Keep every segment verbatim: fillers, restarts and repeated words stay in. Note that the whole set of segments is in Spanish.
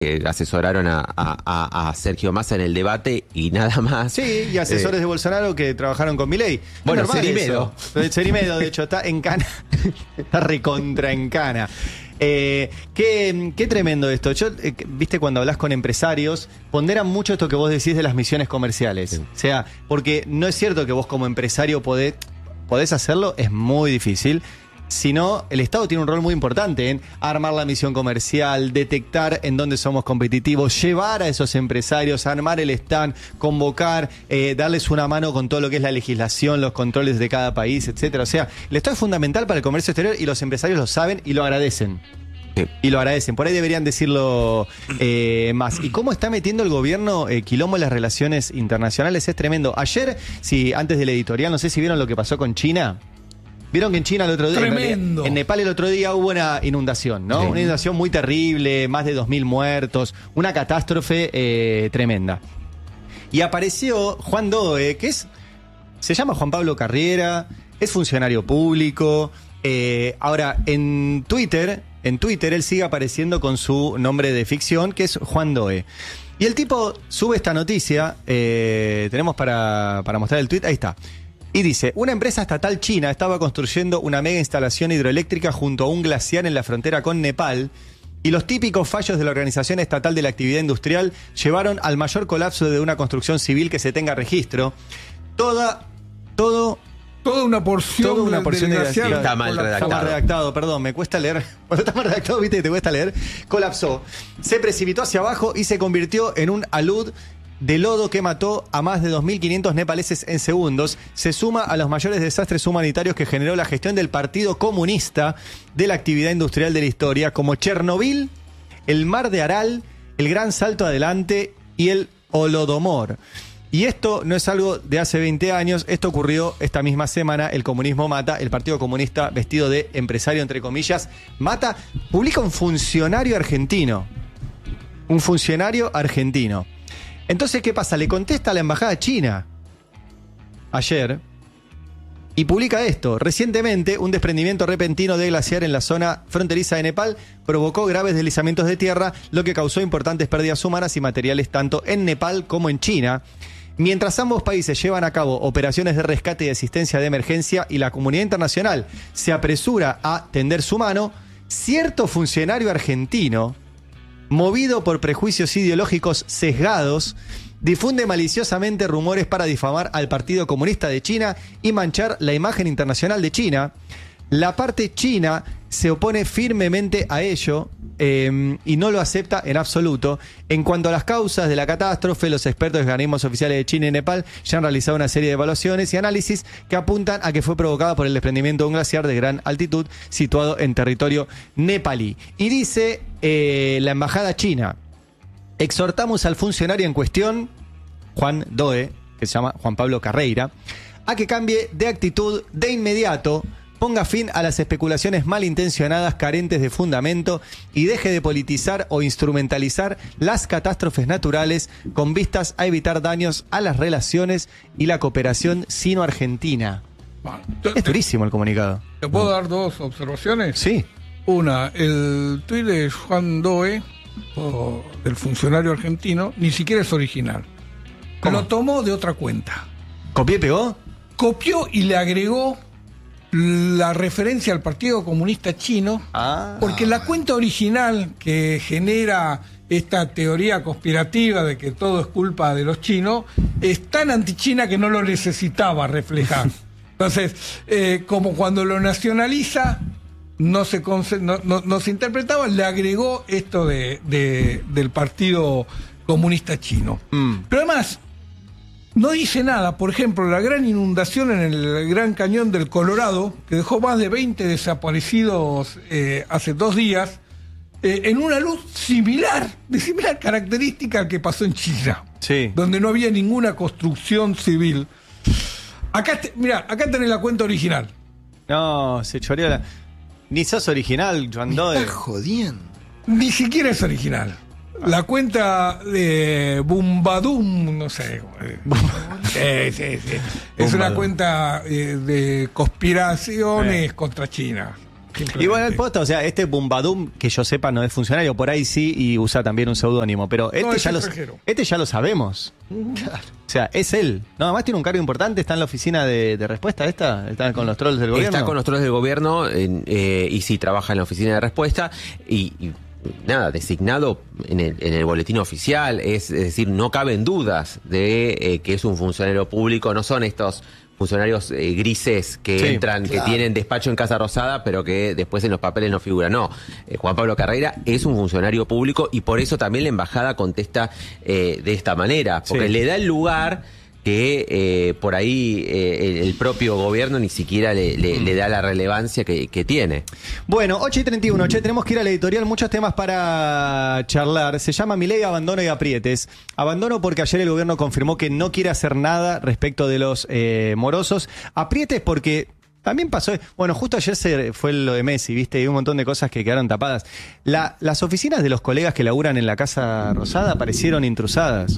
que asesoraron a, a, a Sergio Massa en el debate y nada más. Sí, y asesores eh, de Bolsonaro que trabajaron con Milei. Bueno, Cerimedo. Cerimedo, de hecho, está en cana. Está recontra en cana. Eh, qué, qué tremendo esto. Yo, eh, viste, cuando hablas con empresarios, ponderan mucho esto que vos decís de las misiones comerciales. Sí. O sea, porque no es cierto que vos como empresario podés, podés hacerlo, es muy difícil. Sino el Estado tiene un rol muy importante en armar la misión comercial, detectar en dónde somos competitivos, llevar a esos empresarios, armar el stand, convocar, eh, darles una mano con todo lo que es la legislación, los controles de cada país, etcétera. O sea, el Estado es fundamental para el comercio exterior y los empresarios lo saben y lo agradecen. Sí. Y lo agradecen. Por ahí deberían decirlo eh, más. ¿Y cómo está metiendo el gobierno eh, quilombo en las relaciones internacionales? Es tremendo. Ayer, sí, antes del editorial, no sé si vieron lo que pasó con China. Vieron que en China el otro día, Tremendo. En, en Nepal el otro día hubo una inundación, ¿no? Sí. Una inundación muy terrible, más de dos mil muertos, una catástrofe eh, tremenda. Y apareció Juan Doe, que es, se llama Juan Pablo Carriera, es funcionario público. Eh, ahora, en Twitter, en Twitter él sigue apareciendo con su nombre de ficción, que es Juan Doe. Y el tipo sube esta noticia, eh, tenemos para, para mostrar el tweet, ahí está. Y dice, una empresa estatal china estaba construyendo una mega instalación hidroeléctrica junto a un glaciar en la frontera con Nepal y los típicos fallos de la Organización Estatal de la Actividad Industrial llevaron al mayor colapso de una construcción civil que se tenga registro. Toda, todo... Toda una porción, toda una porción de, de glaciar está mal redactado. Está mal redactado, perdón, me cuesta leer. Cuando está mal redactado, viste que te cuesta leer. Colapsó, se precipitó hacia abajo y se convirtió en un alud de lodo que mató a más de dos mil quinientos nepaleses en segundos. Se suma a los mayores desastres humanitarios que generó la gestión del Partido Comunista de la actividad industrial de la historia, como Chernobyl, el Mar de Aral, el Gran Salto Adelante y el Holodomor. Y esto no es algo de hace veinte años, esto ocurrió esta misma semana. El comunismo mata, el Partido Comunista, vestido de empresario, entre comillas, mata, publica un funcionario argentino. Un funcionario argentino. Entonces, ¿qué pasa? Le contesta a la embajada china ayer y publica esto. Recientemente, un desprendimiento repentino de glaciar en la zona fronteriza de Nepal provocó graves deslizamientos de tierra, lo que causó importantes pérdidas humanas y materiales tanto en Nepal como en China. Mientras ambos países llevan a cabo operaciones de rescate y asistencia de emergencia y la comunidad internacional se apresura a tender su mano, cierto funcionario argentino, movido por prejuicios ideológicos sesgados, difunde maliciosamente rumores para difamar al Partido Comunista de China y manchar la imagen internacional de China. La parte china se opone firmemente a ello eh, y no lo acepta en absoluto. En cuanto a las causas de la catástrofe, los expertos de organismos oficiales de China y Nepal ya han realizado una serie de evaluaciones y análisis que apuntan a que fue provocada por el desprendimiento de un glaciar de gran altitud situado en territorio nepalí. Y dice eh, la embajada china: exhortamos al funcionario en cuestión, Juan Doe, que se llama Juan Pablo Carreira, a que cambie de actitud de inmediato, ponga fin a las especulaciones malintencionadas carentes de fundamento y deje de politizar o instrumentalizar las catástrofes naturales con vistas a evitar daños a las relaciones y la cooperación sino-argentina. Bueno, es durísimo el comunicado. ¿Te puedo dar dos observaciones? Sí. Una, el tuit de Juan Doe, o del funcionario argentino, ni siquiera es original. ¿Cómo? Lo tomó de otra cuenta. ¿Copió y pegó? Copió y le agregó la referencia al Partido Comunista Chino, ah. porque la cuenta original que genera esta teoría conspirativa de que todo es culpa de los chinos es tan antichina que no lo necesitaba reflejar. Entonces, eh, como cuando lo nacionaliza no se, no, no, no se interpretaba, le agregó esto de, de, del Partido Comunista Chino. Mm. Pero además no dice nada. Por ejemplo, la gran inundación en el Gran Cañón del Colorado, que dejó más de veinte desaparecidos eh, hace dos días, eh, en una luz similar, de similar característica al que pasó en China, sí, donde no había ninguna construcción civil. Acá, te, mirá, acá tenés la cuenta original. No, se choreó la... Ni sos original, Juan Doe. Me estás jodiendo. Ni siquiera es original. La cuenta de Bumbadum, no sé. Sí, sí, sí. Es una cuenta eh, de conspiraciones sí. contra China. Y bueno, el posta, o sea, este Bumbadum, que yo sepa, no es funcionario, por ahí sí, y usa también un seudónimo, pero este, No, es ya, lo, extranjero. este ya lo sabemos. Claro. O sea, es él. No, además tiene un cargo importante, está en la oficina de, de respuesta esta, está con los trolls del gobierno. Está con los trolls del gobierno en, eh, y sí trabaja en la oficina de respuesta y, y nada, designado en el, en el boletín oficial, es, es decir, no caben dudas de eh, que es un funcionario público, no son estos funcionarios eh, grises que Sí, entran, claro. que tienen despacho en Casa Rosada, pero que después en los papeles no figuran. No, eh, Juan Pablo Carreira es un funcionario público y por eso también la embajada contesta eh, de esta manera, porque Sí. le da el lugar que eh, por ahí eh, el, el propio gobierno ni siquiera le, le, le da la relevancia que, que tiene. Bueno, ocho y treinta y uno, che, tenemos que ir a la editorial, muchos temas para charlar. Se llama Milei, abandono y aprietes. Abandono porque ayer el gobierno confirmó que no quiere hacer nada respecto de los eh, morosos. Aprietes porque también pasó, bueno, justo ayer se fue lo de Messi, viste, y un montón de cosas que quedaron tapadas. La, las oficinas de los colegas que laburan en la Casa Rosada aparecieron intrusadas.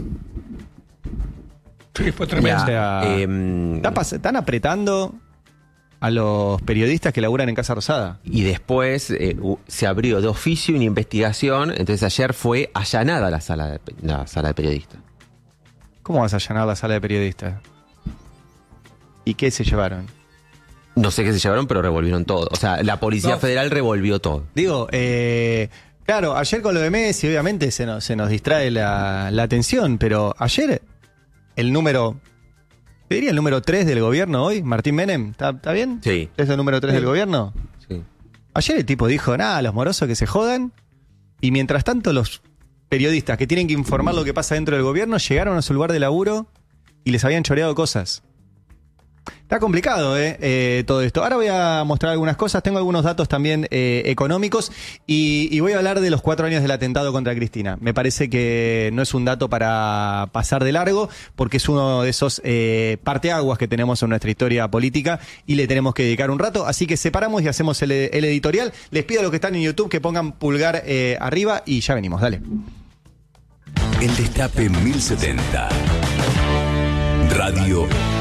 Sí, fue tremendo. O sea, eh, están, pas- están apretando a los periodistas que laburan en Casa Rosada. Y después eh, u- se abrió de oficio una investigación, entonces ayer fue allanada la sala de, pe- la sala de periodistas. ¿Cómo vas a allanar la sala de periodistas? ¿Y qué se llevaron? No sé qué se llevaron, pero revolvieron todo. O sea, la Policía No. Federal revolvió todo. Digo, eh, claro, ayer con lo de Messi, obviamente se nos, se nos distrae la, la atención, pero ayer el número, te diría el número tres del gobierno hoy, Martín Menem, ¿está, está bien? Sí. ¿Es el número tres Sí. del gobierno? Sí. Ayer el tipo dijo, nada, los morosos que se jodan, y mientras tanto los periodistas que tienen que informar lo que pasa dentro del gobierno llegaron a su lugar de laburo y les habían choreado cosas. Está complicado, ¿eh? Eh, todo esto. Ahora voy a mostrar algunas cosas. Tengo algunos datos también eh, económicos y, y voy a hablar de los cuatro años del atentado contra Cristina. Me parece que no es un dato para pasar de largo porque es uno de esos eh, parteaguas que tenemos en nuestra historia política y le tenemos que dedicar un rato. Así que separamos y hacemos el, el editorial. Les pido a los que están en YouTube que pongan pulgar eh, arriba y ya venimos. Dale. El Destape mil setenta. Radio